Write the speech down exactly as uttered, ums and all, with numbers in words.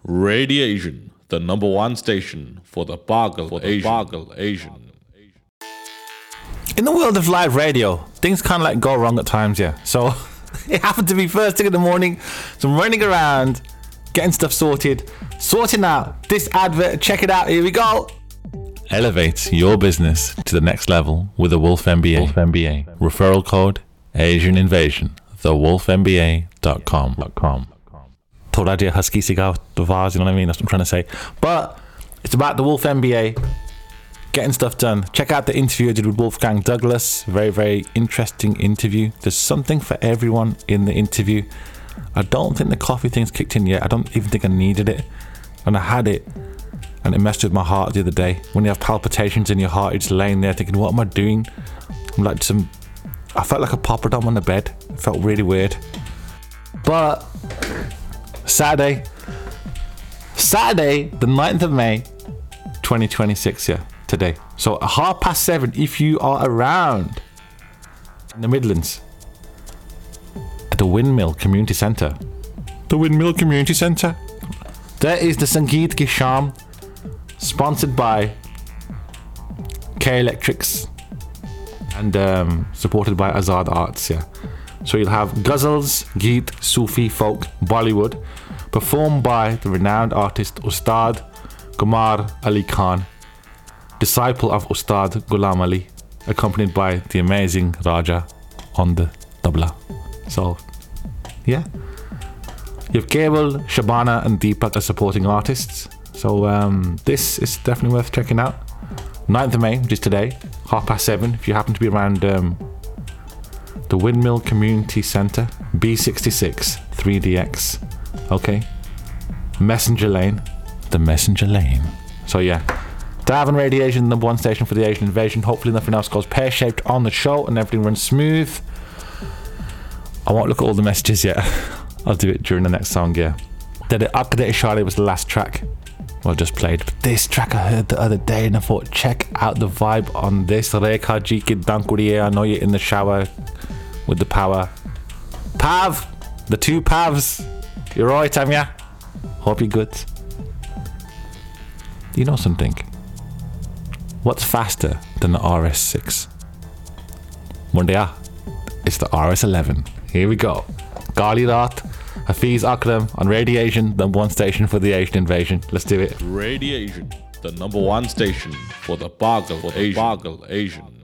Radiation, the number one station for the Bargle for the Asian. Bargle Asian. In the world of live radio, things kind of like go wrong at times, yeah. So it happened to be first thing in the morning, so I'm running around, getting stuff sorted, sorting out this advert. Check it out. Here we go. Elevate your business to the next level with the Wolf M B A. Wolf M B A. Referral code Asian Invasion. the wolf m b a dot com. Thought I'd husky cigar the vase, you know what I mean? That's what I'm trying to say. But it's about the Wolf M B A, getting stuff done. Check out the interview I did with Wolfgang Douglas. Very, very interesting interview. There's something for everyone in the interview. I don't think the coffee thing's kicked in yet. I don't even think I needed it. And I had it, and it messed with my heart the other day. When you have palpitations in your heart, you're just laying there thinking, what am I doing? I'm like some... I felt like a popperdom on the bed. It felt really weird. But... Saturday, Saturday, the ninth of May, twenty twenty-six, yeah, today. So at half past seven, if you are around in the Midlands, at the Windmill Community Centre. The Windmill Community Centre. There is the Sangeet Ki Sham, sponsored by K Electrics and um, supported by Azad Arts, yeah. So you'll have ghazals, geet, Sufi, folk, Bollywood, performed by the renowned artist Ustad Gumar Ali Khan, disciple of Ustad Ghulam Ali, accompanied by the amazing Raja on the tabla. So, yeah. You have Gable, Shabana and Deepak as supporting artists. So um, this is definitely worth checking out. ninth of May, which is today, half past seven, if you happen to be around... Um, the Windmill Community Centre, B sixty-six, three D X. Okay. Messenger Lane. The Messenger Lane. So yeah. Dav and Radiation, number one station for the Asian Invasion. Hopefully nothing else goes pear-shaped on the show and everything runs smooth. I won't look at all the messages yet. I'll do it during the next song, yeah. The Akadeh Ishare was the last track. Well, just played. But this track I heard the other day and I thought, check out the vibe on this. Rekha Ji Ki Dankuriye. I know you're in the shower with the power. Pav! The two Pavs. You're right, Amya. Hope you're good. Do you know something? What's faster than the R S six? Mundia. It's the R S eleven. Here we go. Gali Raat. Hafiz Akram on Radiation, the one station for the Asian Invasion. Let's do it. Radiation, the number one station for the Bargle Asian. Bargle Asian.